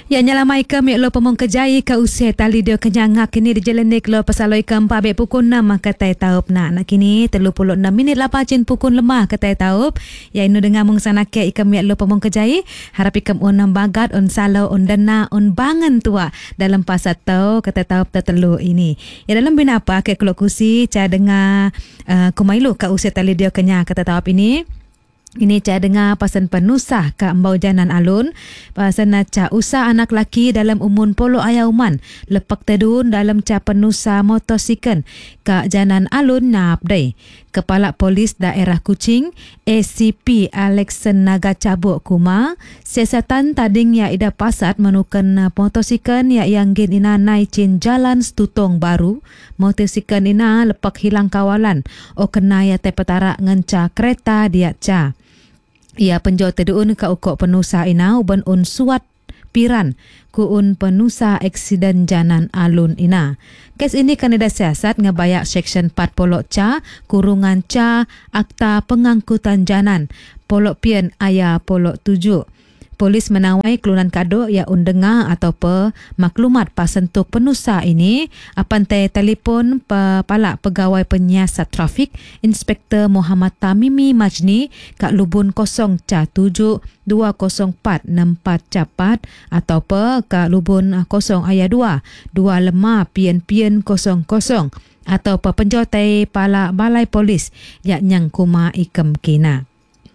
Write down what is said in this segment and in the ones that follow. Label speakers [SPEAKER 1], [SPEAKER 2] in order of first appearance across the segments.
[SPEAKER 1] Ya nyalamai kami lo pemong kejai ka usia tali dia kenyangak kini di jalan nik lo pasaloi kam pabek pukul 6 katai taup nak kini 36 minit lapacin pukul lemah katai taup ya inu dengar mung sana ke ikam ya lo pemong kejai harap ikam on bagat on salau on dana on bangan tua dalam pasat tau katai taup tertelu ini ya dalam binapa ke kelok kusi ca dengar kumailu ka usia tali dia kenyang katai taup ini ca dengar pasan penusah ka Embau Janan Alun pasan ca usah anak laki dalam umun polo ayauman lepak tedun dalam ca penusah motosikal ka Janan Alun napdai Kepala Polis Daerah Kuching ACP Alexen Naga Cabuk Kuma siasatan tading ya ida pasat menukan motosikal ya yang gin ina naicin jalan Stutong Baru motosikal ina lepak hilang kawalan o kena ya te petara ngenca kereta dia ca ia penjau teduun ka ukok penusa ina uban un suat piran ku un penusa eksiden Janan Alun ina. Kes ini kanida siasat ngabayak Seksyen 4 Polok Ca kurungan Ca Akta Pengangkutan Janan Polok Pian Aya Polok 7. Polis menawai kelunan kado ya undengar atau maklumat pasentuk penusa ini apantai telefon palak pegawai penyiasat trafik Inspektor Muhammad Tamimi Majni kat lubun 0 ca 7 204 64 capat atau kat lubun 0 ayah 2 25 pian 00 atau penjotai palak balai polis yak nyang kuma ikam kina.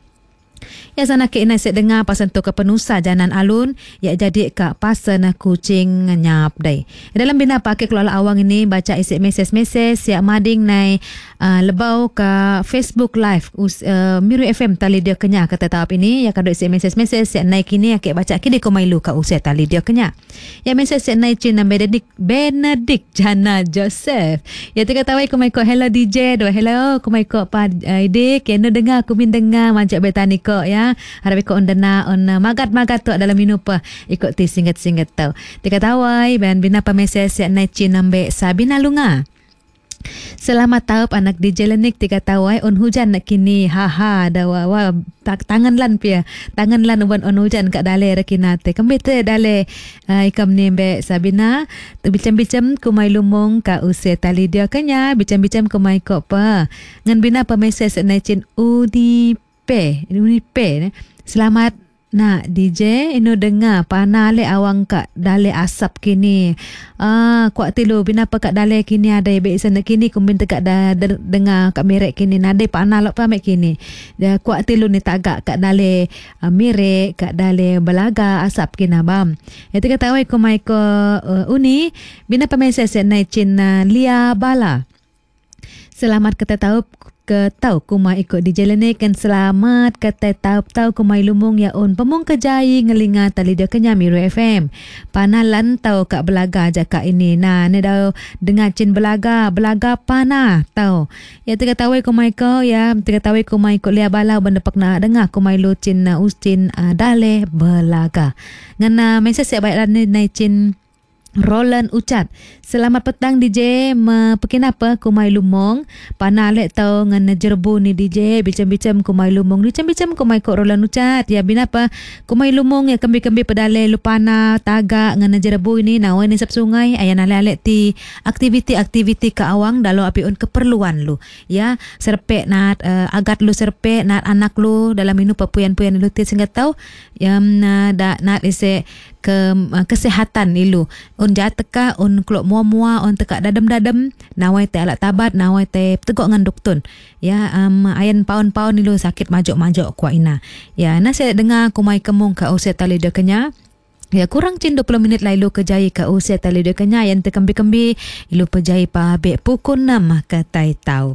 [SPEAKER 1] Ya sana ke ina set dengar pasan tu ke penusa Janan Alun ya jadi ke pasan Kuching nyap dai. Dalam bina pakai kelola awang ini baca isi mesej ya mading nai lebau ke Facebook Live Miru FM tali dia kenya kata tahap ini ya kado isi mesej ya naik ini ya baca kini komailu ke usia tali dia kenya. Ya mesej ya naik Cina Benedict Jana Joseph. Ya tiga tawai komai ko hello DJ do hello komai ko pa ide kena dengar kumin dengar mancak betani ko ya harap ikut on dana on magat-magat tu dalam minu pa ikut ti singkat-singkat tau tika tawai ban bina pa mesej ya nai cin nambe Sabina Lunga. Selamat taup anak di jelenik tiga tawai on hujan nak kini haha dawa tangan lan pia tangan lan uban on hujan kat dale rekinate kembete dale ikam ni be Sabina bicam-bicam kumai lumong ka use tali dia kenya bicam-bicam kumai ko pa ngan bina pa mesej nai cin Unipe. Selamat nak DJ inu dengar pana le awang kat dale asap kini kuat tilu bina pa kat dale kini ada be sana kini kumbin tegak dengar kat merek kini nade pana lok pa mek kini dia kuat tilu ni tagak kat dale merek kat dale belaga asap kina bam ya tiga tawai ko mai ko uni bina pa mesej nai cin Lia Bala. Selamat kata tahu ketau kuma ikut di jalan ni kan selamat kata tahu kumai lumung ya on pemung kejai ngelinga tali dia kenya Miru FM panalan tau kak belaga jaka ini nah ni dah dengar cin belaga panah tau ya tiga tawai kumai ko ya tiga tawai kumai ko Lia Bala bendepak nak dengar kumai lu cin ustin dale belaga ngana mesej saya baik lan ni cin Roland Ucat. Selamat petang DJ pekin apa kumai lumong panalek tau ngan jerbu ni DJ bicam-bicam kumai lumong bicam-bicam kumai kok Roland Ucat ya bin apa kumai lumong ya kembi-kembi pedale lupana tagak ngan jerbu ini nawan ni sep sungai ayan alek ti aktiviti ke awang dalam api on keperluan lu ya serpek nat agat lu serpek nat anak lu dalam minu papuyan-puyan lu ti singkat tau yang nat ise kesehatan ilu on jateka on klok mua-mua on tekak dadam-dadam nawai te alat tabat nawai te tegok ngan doktor ya ayan paun-paun ilu sakit majok-majok kuat ina ya na saya dengar kumai kemung ka usia tali dia kenya ya kurang cin 20 minit lailu kejai ka usia tali dia kenya yang tekembi-kembi ilu pejai pa be pukul 6 katai tau.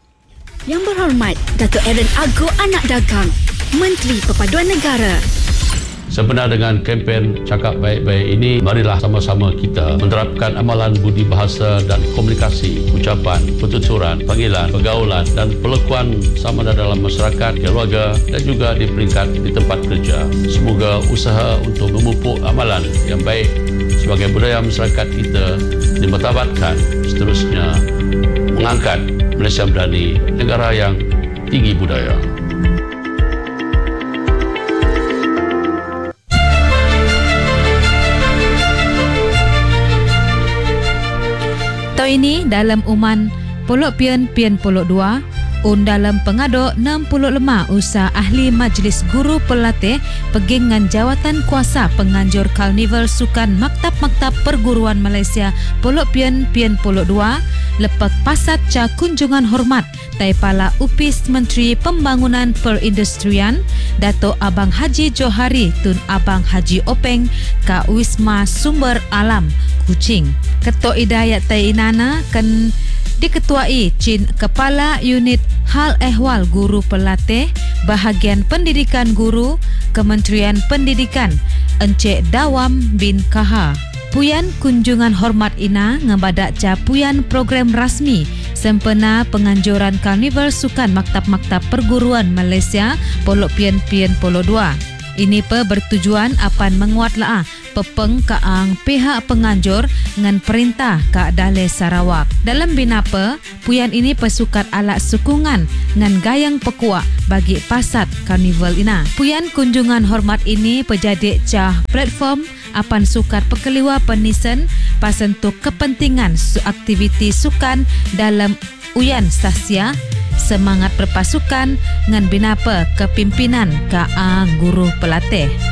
[SPEAKER 2] Yang berhormat Datuk Aaron Aggo Anak Dagang Menteri Perpaduan Negara.
[SPEAKER 3] Sebenar dengan kempen Cakap Baik-Baik ini, marilah sama-sama kita menerapkan amalan budi bahasa dan komunikasi, ucapan, pertuturan, panggilan, pergaulan dan pelekuan sama ada dalam masyarakat, keluarga dan juga di peringkat di tempat kerja. Semoga usaha untuk memupuk amalan yang baik sebagai budaya masyarakat kita dimartabatkan, seterusnya mengangkat Malaysia menjadi negara yang tinggi budaya.
[SPEAKER 1] Ketua ini dalam uman Polok Pian 2 dalam pengaduk 65 usaha ahli Majlis Guru Pelatih pegangan jawatan kuasa penganjur Karnival Sukan Maktab-Maktab Perguruan Malaysia Polok Pian 2 lepak pasat ca kunjungan hormat Taipala Upis Menteri Pembangunan Perindustrian Dato' Abang Haji Johari Tun Abang Haji Openg ka Wisma Sumber Alam Kuching. Ketua Hidayat Tainana kan diketuai Chin Kepala Unit Hal Ehwal Guru Pelatih Bahagian Pendidikan Guru Kementerian Pendidikan Encik Dawam bin Kaha. Puyan kunjungan hormat ina ngebadak ca puyan program rasmi sempena penganjuran Karnival Sukan Maktab-Maktab Perguruan Malaysia Polok Pian 2. Ini bertujuan apan menguatlah pepeng kaang pihak penganjur ngan perintah ka Dalai Sarawak. Dalam binapa, puyan ini pesukat alat sukungan ngan gayang pekuak bagi pasat karnival ina. Puyan kunjungan hormat ini pejadi cah platform apan sukat pekeliwa penisen pasentuk kepentingan aktiviti sukan dalam uyan Sasia semangat berpasukan ngan binapa kepimpinan ka guru pelatih.